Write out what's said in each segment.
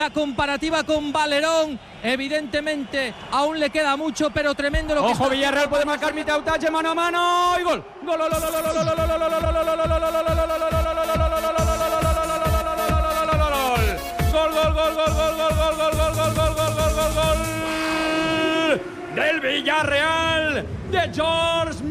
La comparativa con Valerón, evidentemente aún le queda mucho, pero tremendo lo que Ojo, Villarreal puede marcar Mitautache, mano a mano y gol. Gol. Del Villarreal de George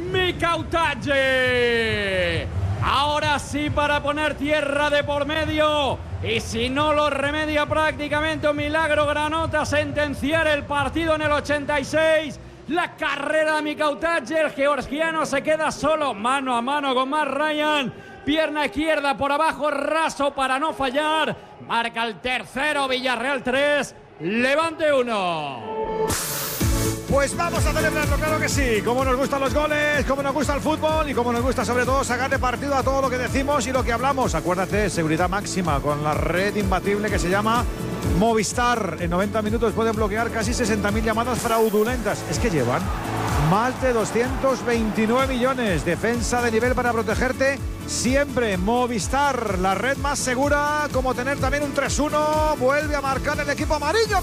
Mitautache. Ahora sí, para poner tierra de por medio, y si no lo remedia prácticamente un milagro, Granota, sentenciar el partido en el 86. La carrera de Mitautache, el georgiano se queda solo, mano a mano con Matt Ryan. Pierna izquierda por abajo, raso para no fallar. Marca el tercero, Villarreal 3, Levante 1. Pues vamos a celebrarlo, claro que sí. Como nos gustan los goles, como nos gusta el fútbol y como nos gusta sobre todo sacar de partido a todo lo que decimos y lo que hablamos. Acuérdate, seguridad máxima con la red imbatible que se llama Movistar. En 90 minutos pueden bloquear casi 60.000 llamadas fraudulentas. Es que llevan más de 229 millones. Defensa de nivel para protegerte siempre. Movistar, la red más segura, como tener también un 3-1. Vuelve a marcar el equipo amarillo,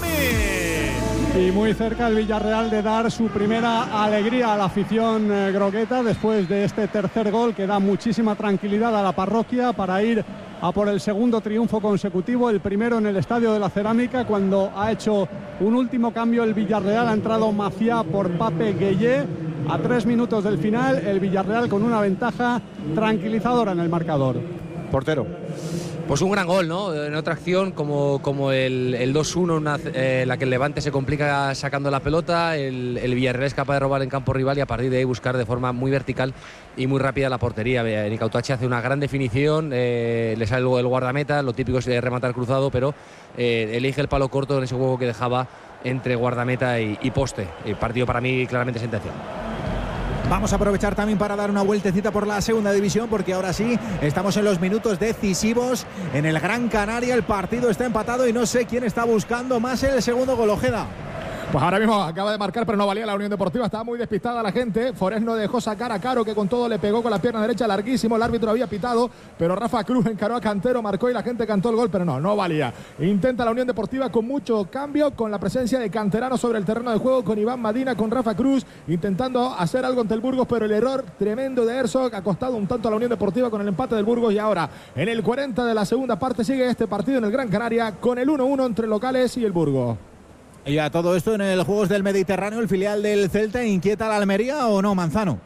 Y muy cerca el Villarreal de dar su primera alegría a la afición grogueta después de este tercer gol que da muchísima tranquilidad a la parroquia para ir a por el segundo triunfo consecutivo, el primero en el Estadio de la Cerámica, cuando ha hecho un último cambio el Villarreal. Ha entrado Maciá por Pape Gueye a 3 minutos del final, el Villarreal con una ventaja tranquilizadora en el marcador. Portero. Pues un gran gol, ¿no? En otra acción como el 2-1, la que el Levante se complica sacando la pelota, el Villarreal es capaz de robar en campo rival y a partir de ahí buscar de forma muy vertical y muy rápida la portería. Mitautache hace una gran definición, le sale luego el guardameta, lo típico es rematar cruzado, pero elige el palo corto en ese juego que dejaba entre guardameta y poste. El partido para mí claramente sentenciado. Vamos a aprovechar también para dar una vueltecita por la segunda división, porque ahora sí estamos en los minutos decisivos en el Gran Canaria. El partido está empatado y no sé quién está buscando más el segundo gol. Ojeda. Pues ahora mismo acaba de marcar, pero no valía la Unión Deportiva. Estaba muy despistada la gente. Forés no dejó sacar a Caro, que con todo le pegó con la pierna derecha larguísimo. El árbitro había pitado, pero Rafa Cruz encaró a Cantero, marcó y la gente cantó el gol, pero no valía. Intenta la Unión Deportiva con mucho cambio, con la presencia de canteranos sobre el terreno de juego, con Iván Madina, con Rafa Cruz, intentando hacer algo ante el Burgos, pero el error tremendo de Herzog ha costado un tanto a la Unión Deportiva con el empate del Burgos. Y ahora, en el 40 de la segunda parte, sigue este partido en el Gran Canaria con el 1-1 entre locales y el Burgos. Y a todo esto en el Juegos del Mediterráneo, el filial del Celta, ¿inquieta a la Almería o no, Manzano?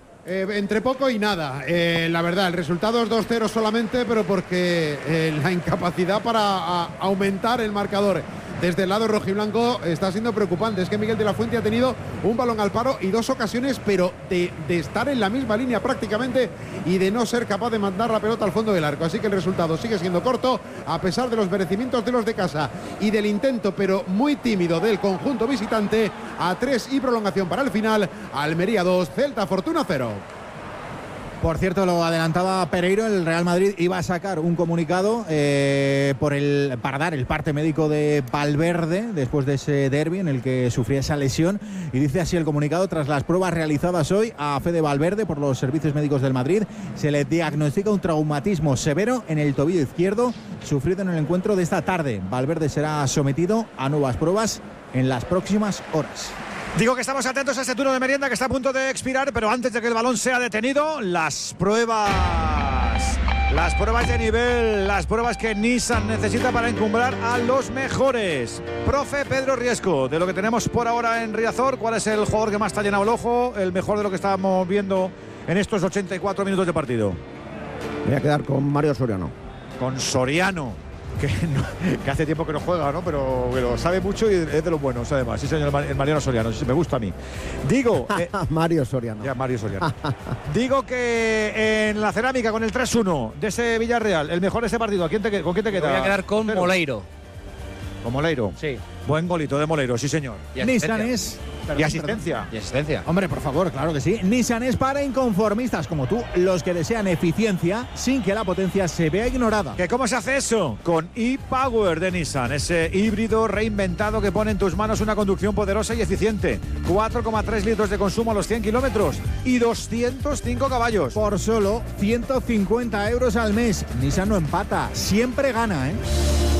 Entre poco y nada. La verdad, el resultado es 2-0 solamente, pero porque la incapacidad para aumentar el marcador desde el lado rojiblanco está siendo preocupante. Es que Miguel de la Fuente ha tenido un balón al paro y 2 ocasiones, pero de estar en la misma línea prácticamente y de no ser capaz de mandar la pelota al fondo del arco. Así que el resultado sigue siendo corto, a pesar de los merecimientos de los de casa y del intento, pero muy tímido, del conjunto visitante. A 3 y prolongación para el final. Almería 2, Celta Fortuna 0. Por cierto, lo adelantaba Pereiro, el Real Madrid iba a sacar un comunicado para dar el parte médico de Valverde después de ese derbi en el que sufría esa lesión, y dice así el comunicado: tras las pruebas realizadas hoy a Fede Valverde por los servicios médicos del Madrid, se le diagnostica un traumatismo severo en el tobillo izquierdo sufrido en el encuentro de esta tarde. Valverde será sometido a nuevas pruebas en las próximas horas. Digo que estamos atentos a este turno de merienda que está a punto de expirar, pero antes de que el balón sea detenido, las pruebas de nivel, las pruebas que Nissan necesita para encumbrar a los mejores. Profe Pedro Riesco, de lo que tenemos por ahora en Riazor, ¿cuál es el jugador que más te ha llenado el ojo, el mejor de lo que estamos viendo en estos 84 minutos de partido? Voy a quedar con Mario Soriano. Con Soriano. Que hace tiempo que no juega, ¿no? Pero sabe mucho y es de los buenos, además. Sí, señor, el Mariano Soriano, sí, me gusta a mí. Digo... Mario Soriano. Ya, Mario Soriano. Digo que en la Cerámica, con el 3-1 de ese Villarreal, el mejor de este partido, ¿con quién te queda? Voy a quedar con Moleiro. ¿Con Moleiro? Sí. Buen golito de Moleiro, sí, señor. Nissan es... Y asistencia. Y asistencia. Hombre, por favor, claro que sí. Nissan es para inconformistas como tú, los que desean eficiencia sin que la potencia se vea ignorada. ¿Que cómo se hace eso? Con e-Power de Nissan, ese híbrido reinventado que pone en tus manos una conducción poderosa y eficiente. 4,3 litros de consumo a los 100 kilómetros y 205 caballos. Por solo 150 euros al mes. Nissan no empata, siempre gana, ¿eh?